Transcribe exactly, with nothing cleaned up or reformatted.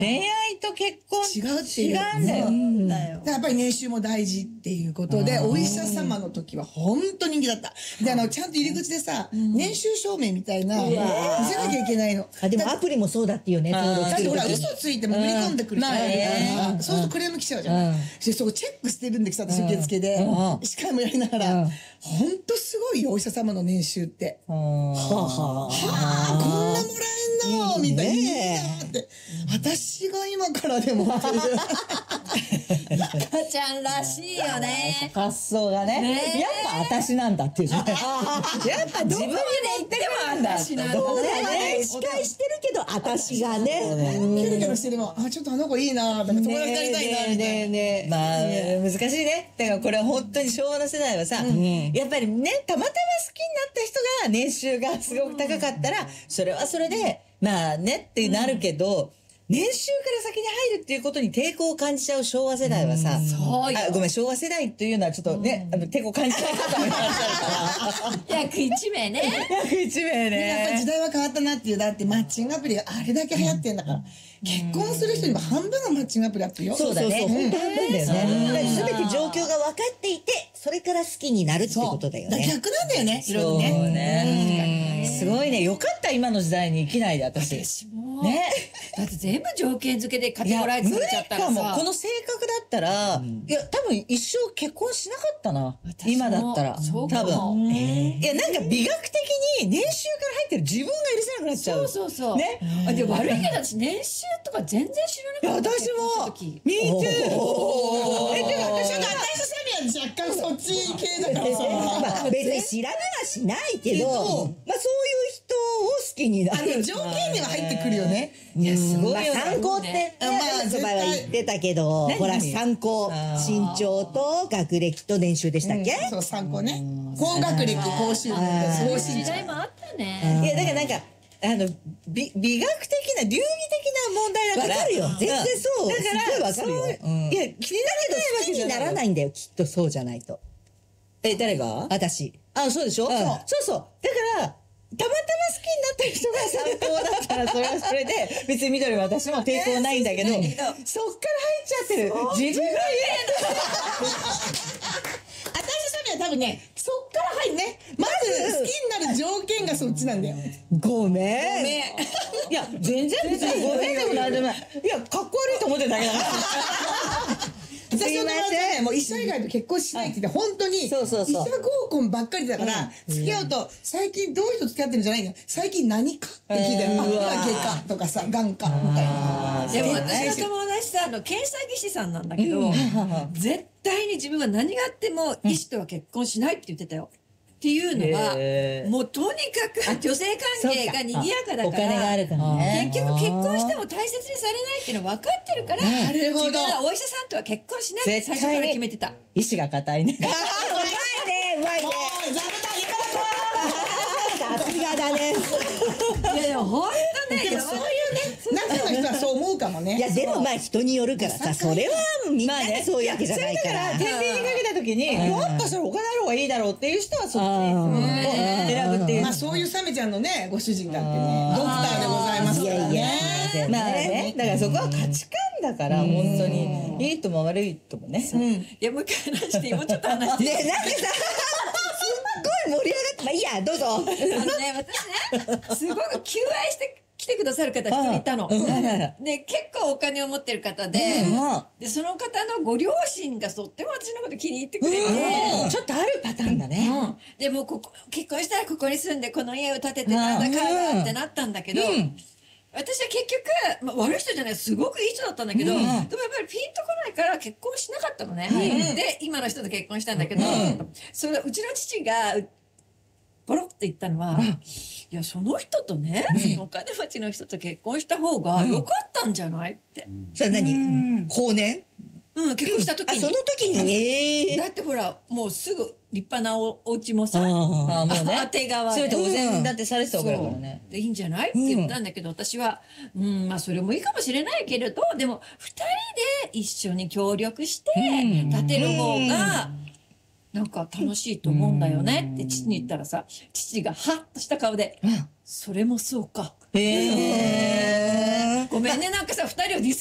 恋愛と結婚違うっていう。 違うんだよ。 やっぱり年収も大事っていうことで、お医者様の時は本当人気だった。で、あの、ちゃんと入り口でさ、年収証明みたいな、見せなきゃいけないの。 あ、でもアプリもそうだっていうね、登録だってほら、 する時。 嘘ついても売り込んでくる人がいるから、そうするとクレーム来ちゃうじゃん。で、そこチェックしてるんでさ、私受付で、司会もやりながら、ほんとすごいよ、お医者様の年収って。はあ、はあ、こんなもらえんのみたいな。いいなって。私が今からでもっていう。 赤ちゃんらしいよね。 発想がね。やっぱ私なんだっていうね。やっぱ自分に言ってもあんだ。そうだね。司会してるけど、私がね。 キュルキュルしてるの。あ、ちょっとあの子いいなとか、友達になりたいなみたいな。 ねえねえ。まあ、難しいね。だからこれは本当に昭和の世代はさ、やっぱりね、たまたま好きになった人が年収がすごく高かったら、それはそれで、まあねってなるけど、年収から先に入るっていうことに抵抗を感じちゃう昭和世代はさ、 そうよ。 あ、ごめん、昭和世代っていうのはちょっとね、あの、抵抗感じちゃう方もいらっしゃるから。 約一名ね。 約一名ね。 やっぱり時代は変わったなっていう。だってマッチングアプリがあれだけ流行ってんだから。結婚する人にも半分がマッチングアプリだってよ。 そうだね。本当半分だよね。すべて状況が分かっていて、それから好きになるってことだよね。 逆なんだよね、いろいろそうね。 ね。すごいね。よかった、今の時代に生きないで、私。 私も。 ね。 だって全部条件付けでカテゴライズされちゃったらさ。 この性格だったら、いや、多分一生結婚しなかったな。今だったら。多分。いや、なんか美学的に年収から入ってる自分が許せなくなっちゃう。 そうそうそう。 ね。 あ、でも悪いけど私年収とか全然知らなかった。 私も。ミートゥー。え、でも私は私とサミは若干そっち系だからさ。 まあ別に知らないはしないけど、まあそういう人を好きになる。 あの、条件には入ってくるよね。 いや、すごいよ。参考ってね、まあ、そばは言ってたけど、ほら、参考。身長と学歴と年収でしたっけ？ そう、参考ね。高学歴、高収入、高身長。 時代もあったね。 いや、だからなんか、あの、美、美学的な、流儀的な問題だから。 わかるよ。全然そう。 だから、 すごいわかるよ。 いや、気にならないわけじゃない。 好きにならないんだよ、きっとそうじゃないと。 え、誰が？ 私。 あ、そうでしょ？そう。そうそう。だから、たまたま好きになった人が参考だったら、それはそれで、別に緑は私も抵抗ないんだけど、そっから入っちゃってる。自分が言え私とサミは多分ね、そっから入るね。まず好きになる条件がそっちなんだよ。 ごめん。 ね。 いや、全然別にごめんでもなんでもない。いや、かっこ悪いと思ってるだけだから。 私の友達はね、もう医者以外と結婚しないって言って、本当に、医者そうそうそう合コンばっかりだから、付き合うと、最近どういう人付き合ってるんじゃないの？最近何かって聞いて、あ、外科とかさ、眼科みたいな。 でも私の友達さ、あの、検査技師さんなんだけど、絶対に自分は何があっても医師とは結婚しないって言ってたよ。っていうのは、もうとにかく女性関係が賑やかだから、 お金があるからね。 結局結婚しても大切にされないっていうの分かってるから、 なるほど自分はお医者さんとは結婚しないって最初から決めてた。 意志が固いね。 うまいね、うまいね。さすがだね。 いやでも本当ね、 でもそういうね、中の人はそう思うかもね。 いや、でもまあ人によるからさ、それはみんなね、そういうわけじゃないから。 天秤にかけた時に、やっぱそれお金ある方がいいだろうっていう人はそっちを選ぶっていう。 まあそういうサメちゃんのね、ご主人だってね、ドクターでございますからね。 まあね、だからそこは価値観だから、本当に。いいとも悪いともね。 いや、もう一回話して、もうちょっと話して。 ね、なんかさ、すっごい盛り上がって、まあいいや、どうぞ。 あのね、私ね、すごく求愛して来てくださる方一人いたの。で、結構お金を持ってる方で、で、その方のご両親がとっても私のこと気に入ってくれて、 ちょっとあるパターンだね。 でもここ、結婚したらここに住んでこの家を建ててなんだかんだってなったんだけど、私は結局、まあ、悪い人じゃない、すごくいい人だったんだけど、でもやっぱりピンとこないから結婚しなかったのね。で、今の人と結婚したんだけど、それうちの父が、ボロって言ったのは、いや、その人とね、そのお金持ちの人と結婚した方が良かったんじゃないって。 それ何？後年？ うん、結婚した時に。 その時に、ええ。 だってほら、もうすぐ立派なお家もさ、 ああ、もうね。 当て側それで。 とお膳立てされてたわけだからね。 で、いいんじゃないって言ったんだけど、私は、うん、まあそれもいいかもしれないけれど、でも、二人で一緒に協力して、建てる方が、なんか楽しいと思うんだよねって父に言ったらさ、父がハッとした顔で、それもそうか。 へえ。 ごめんね、なんかさ、二人をディス